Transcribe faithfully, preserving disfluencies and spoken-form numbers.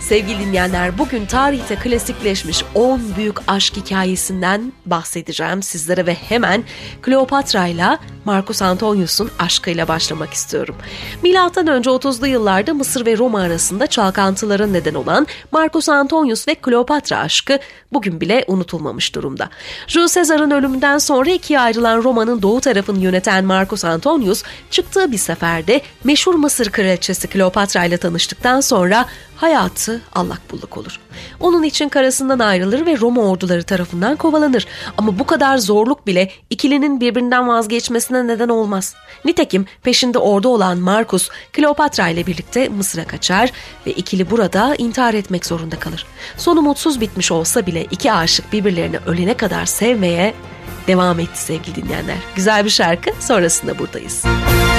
Sevgili dinleyenler, bugün tarihte klasikleşmiş on büyük aşk hikayesinden bahsedeceğim sizlere ve hemen Kleopatra ile Marcus Antonius'un aşkıyla başlamak istiyorum. Milattan önce otuzlu yıllarda Mısır ve Roma arasında çalkantıların neden olan Marcus Antonius ve Kleopatra aşkı bugün bile unutulmamış durumda. Jules Caesar'ın ölümünden sonra ikiye ayrılan Roma'nın doğu tarafını yöneten Marcus Antonius, çıktığı bir seferde meşhur Mısır kraliçesi Kleopatra ile tanıştıktan sonra hayatı allak bullak olur. Onun için karısından ayrılır ve Roma orduları tarafından kovalanır. Ama bu kadar zorluk bile ikilinin birbirinden vazgeçmesine neden olmaz. Nitekim peşinde ordu olan Marcus, Kleopatra ile birlikte Mısır'a kaçar ve ikili burada intihar etmek zorunda kalır. Sonu mutsuz bitmiş olsa bile iki aşık birbirlerini ölene kadar sevmeye devam etti sevgili dinleyenler. Güzel bir şarkı, sonrasında buradayız.